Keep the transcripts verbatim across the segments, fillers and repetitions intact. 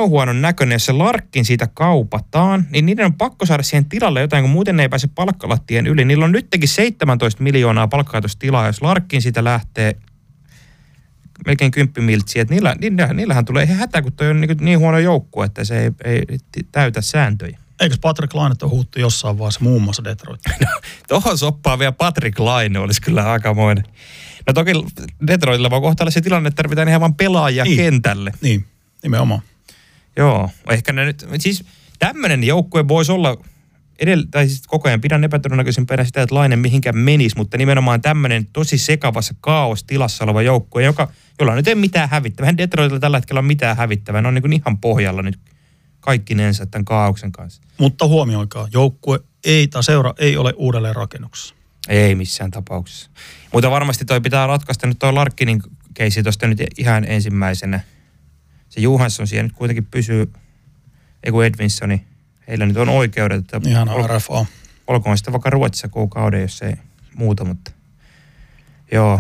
noin huonon näköinen, jos se Larkin siitä kaupataan, niin niiden on pakko saada siihen tilalle jotain, kun muuten ne ei pääse palkkalattien yli. Niillä on nytkin seitsemäntoista miljoonaa palkkatutilaa, jos Larkin siitä lähtee melkein kymppimiltsiä, että niillä, niillä, niillähän tulee ihan hätä, kun toi on niin, niin huono joukkue, että se ei, ei täytä sääntöjä. Eikös Patrick Lainetta huuttu jossain vaiheessa muun muassa Detroit? No, tohon soppaa vielä Patrick Laine olisi kyllä aikamoinen. No toki Detroitilla voi kohta olla se tilanne, että tarvitaan ihan vaan pelaajia niin. kentälle. Niin, nimenomaan. Joo, ehkä ne nyt, siis tämmöinen joukkue voisi olla, edellä, tai siis koko ajan pidän epätodennäköisempänä sitä, että Laine mihinkään menisi, mutta nimenomaan tämmöinen tosi sekavassa kaostilassa oleva joukkue, joka, jolla nyt ei mitään hävittävää. Hän Detroitilla tällä hetkellä on mitään hävittävää, ne on niin kuin ihan pohjalla nyt kaikkinensa tämän kaaoksen kanssa. Mutta huomioikaa, joukkue ei, tai seura ei ole uudelleen rakennuksessa. Ei missään tapauksessa. Mutta varmasti toi pitää ratkaista nyt toi Larkkinin keissi tuosta nyt ihan ensimmäisenä. Se Johansson siellä nyt kuitenkin pysyy, ei kun Edvinssoni, heillä nyt on oikeudet. Että ihan ol, R F A. Olkoon sitten vaikka Ruotsissa kuukauden, jos ei muuta, mutta joo,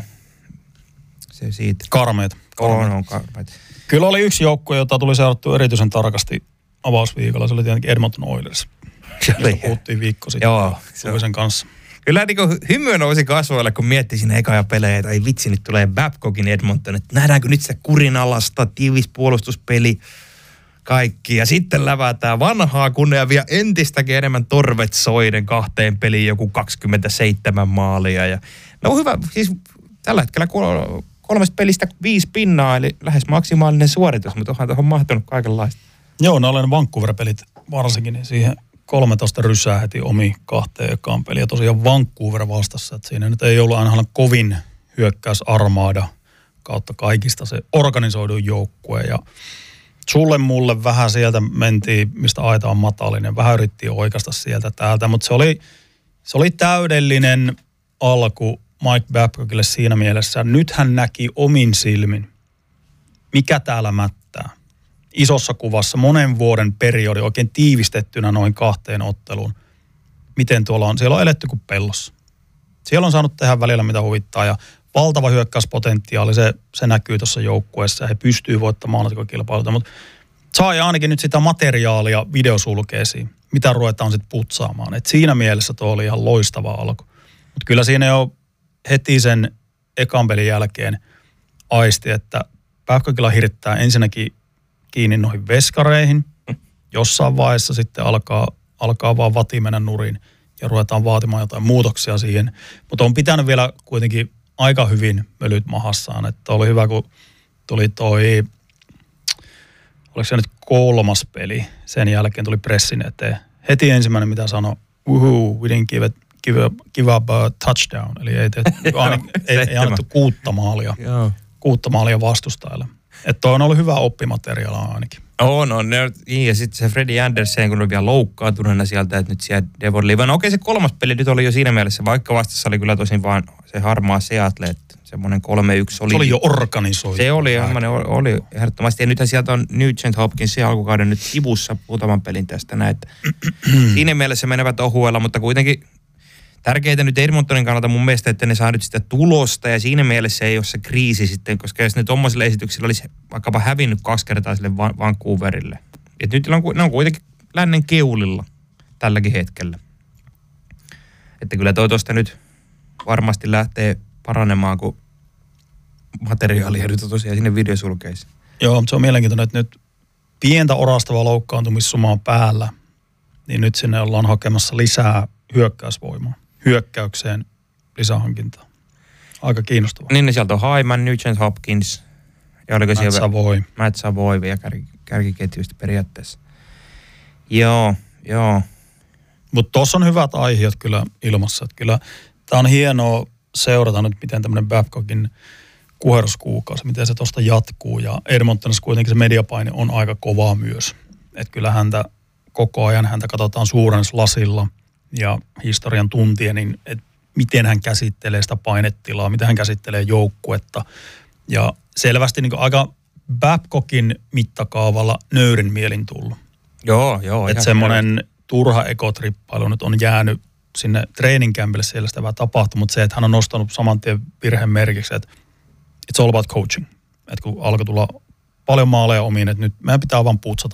se siitä. Karmeet. On, on karmeet. Kyllä oli yksi joukkue, jota tuli seurattua erityisen tarkasti avausviikolla. Se oli tietenkin Edmonton Oilers, josta puhuttiin viikko sitten. Joo. Sen kanssa. Kyllä niin kuin hymyä nousi kasvoille, kun miettii sinne ekaja pelejä, että ei vitsi, nyt tulee Babcockin Edmonton. Että nähdäänkö nyt se kurinalasta, tiivis puolustuspeli, kaikki. Ja sitten lävätään vanhaa kunnia vielä entistäkin enemmän torvet soiden kahteen peliin joku kaksikymmentäseitsemän maalia. Ja no hyvä, siis tällä hetkellä kolmesta pelistä viisi pinnaa, eli lähes maksimaalinen suoritus, mutta onhan tuohon mahtunut kaikenlaista. Joo, ne olen Vancouver-pelit varsinkin, niin siihen kolmetoista rysää heti omi kahteen ekaan peliin. Ja tosiaan Vancouver vastassa, että siinä nyt ei ollut aina kovin hyökkäysarmaada kautta kaikista se organisoidun joukkue. Ja sulle mulle vähän sieltä mentiin, mistä aita on matalinen, vähän yrittiin oikasta sieltä täältä, mutta se oli, se oli täydellinen alku Mike Babcockille siinä mielessä. Nyt hän näki omin silmin, mikä täällä mättää. Isossa kuvassa monen vuoden periodi oikein tiivistettynä noin kahteen otteluun. Miten tuolla on? Siellä on eletty kuin pellossa. Siellä on saanut tehdä välillä mitä huvittaa ja valtava hyökkäyspotentiaali, se, se näkyy tuossa joukkueessa ja he pystyy voittamaan maalintekokilpailuita, mutta saa ainakin nyt sitä materiaalia videosulkeisiin, mitä ruvetaan sitten putsaamaan. Et siinä mielessä tuo oli ihan loistava alku. Mutta kyllä siinä jo heti sen ekan pelin jälkeen aisti, että Babcockilla hirttää ensinnäkin kiinni noihin veskareihin. Jossain vaiheessa sitten alkaa, alkaa vaan vati mennä nurin ja ruvetaan vaatimaan jotain muutoksia siihen. Mutta on pitänyt vielä kuitenkin aika hyvin mölyt mahassaan. Että oli hyvä, kun tuli toi, oliko se nyt kolmas peli, sen jälkeen tuli pressin eteen. Heti ensimmäinen, mitä sanoi, uhu, we didn't give, it, give, up, give up a touchdown. Eli ei, tehty, ei, ei annettu kuutta maalia, kuutta maalia vastustajalle. Että toi on ollut hyvä oppimateriaalia ainakin. On, on. Niin, ja sitten se Freddie Andersen, kun oli vielä loukkaantuneena sieltä, että nyt siellä Devon Lee. No okei, se kolmas peli nyt oli jo siinä mielessä, vaikka vastassa oli kyllä tosin vaan se harmaa Seattle, että semmoinen kolme yksi oli. Se oli jo organisoitu. Se oli, oli, oli ehdottomasti. Ja nythän sieltä on Nugent Hopkins alkukauden nyt sivussa muutaman pelin tästä näin. Siinä mielessä menevät ohuella, mutta kuitenkin tärkeintä nyt Edmontonin kannalta mun mielestä, että ne saa nyt sitä tulosta ja siinä mielessä ei ole se kriisi sitten, koska jos ne tuommoisilla esityksillä olisi vaikkapa hävinnyt kaksi kertaa sille Vancouverille. Et nyt ne on, ne on kuitenkin lännen keulilla tälläkin hetkellä. Että kyllä toi tuosta nyt varmasti lähtee paranemaan, kun materiaalia nyt on tosiaan sinne videosulkeisiin. Joo, se on mielenkiintoinen, että nyt pientä orastavaa loukkaantumissumaa päällä, niin nyt sinne ollaan hakemassa lisää hyökkäysvoimaa. Hyökkäykseen lisähankintaa. Aika kiinnostavaa. Niin, niin sieltä on Hyman, Nugent Hopkins. Ja oliko Matt siellä Savoy. Matt Savoy vielä kär, kärkiketjuista periaatteessa. Joo, joo. Mutta tuossa on hyvät aiheet kyllä ilmassa. Että kyllä tämä on hienoa seurata nyt, miten tämmöinen Babcockin kuheruskuukausi, miten se tuosta jatkuu. Ja Edmontonissa kuitenkin se mediapaine on aika kovaa myös. Että kyllä häntä koko ajan häntä katsotaan suurennuslasilla ja historian tuntien, niin että miten hän käsittelee sitä painetilaa, miten hän käsittelee joukkuetta. Ja selvästi niin kuin aika Babcockin mittakaavalla nöyrin mielin tullut. Joo, joo. Että semmoinen turha ekotrippailu nyt on jäänyt sinne treeninkämpille, siellä sitä vähän tapahtui, mutta se, että hän on nostanut saman tien virheen merkiksi, että it's all about coaching. Että kun alkoi tulla paljon maaleja omiin, että nyt meidän pitää vaan putsata